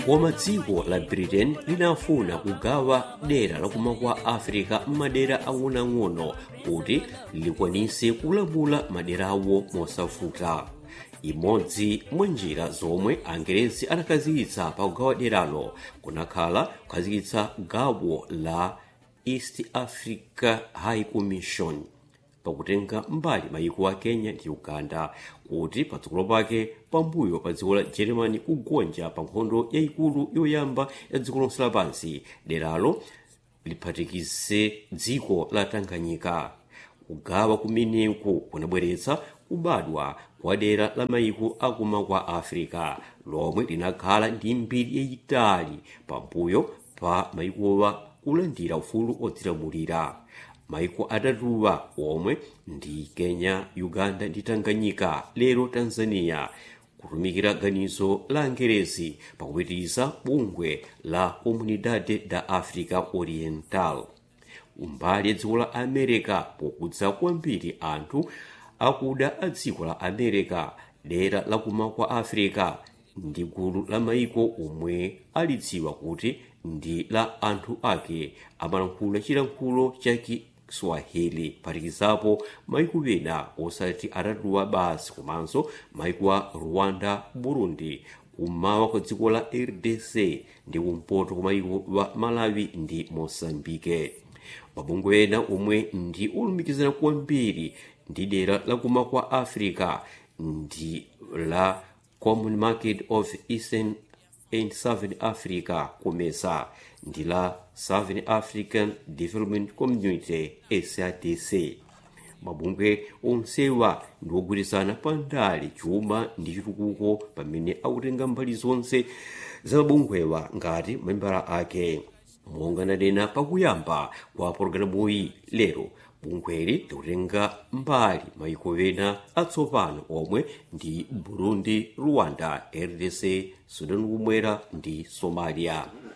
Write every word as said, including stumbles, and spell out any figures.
koma dziko la Britain linafuna kugawa dera lakumwa kwa Africa m'madera ang'onoang'ono kuti likwanise kulamula maderawo mosavuta. Imodzi mwa njira zomwe Angerezi anakhazikitsa pa kugawa deralo kunakhala kukhazikitsa gawo la East Africa High Commission pakutenga mbali mayiko a Kenya ndi Uganda kuti patsogolo pake pambuyo pa dziko la Germany kugonja pa nkhondo yayikulu yoyamba ya dziko lonse lapansi deralo liphatikise dziko la Tanganyika. Kugawa kumeneku kunabweretsa kubadwa kwa dera la mayiko akumwa kwa Africa lomwe linakhala ndi mbiri yayitali pambuyo pa mayikowa kulandira ufulu odzilamulira. Mayiko atatuwa omwe ndi Kenya, Uganda ndi Tanganyika, lero Tanzania, kutumikira ganizo la Angerezi pakupitiriza bungwe la Comunidade da Africa Oriental. Umbali dziko la America pokudza kwambiri anthu akuda a dziko la America, dera lakumwa kwa Africa ndi gulu la mayiko omwe alidziwa kuti ndi la anthu ake amalankhula chilankhulo cha Kiswahili, phatikizapo mayiko ena osati atatuwa basi komanso mayiko a Rwanda, Burundi, kummawa kwa dziko la R D C ndi kumpoto kwa mayiko wa Malawi ndi Mozambique. Mabungwe ena omwe ndi olumikizana kwambiri ndi dera lakumwa kwa Africa ndi la Common Market of Eastern and Southern Africa COMESA ndi la Southern African Development Community S A D C. Mabungwe onsewa ndi ogwirizana pandali chuma ndi chitukuko pamene akutenga mbali zonse za mabungwewa ngati mamembala ake. Monga nanena pakuyamba kwa pologalamuyi, lero bungweli likutenga mbali mayiko ena atsopano omwe ndi Burundi, Rwanda, R D C, Sudan kumwera ndi Somalia.